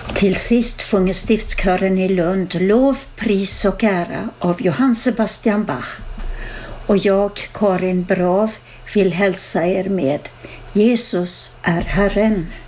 Till sist sjunger stiftskören i Lund lov, pris och ära av Johann Sebastian Bach. Och jag, Karin Brav, vill hälsa er med Jesus är Herren.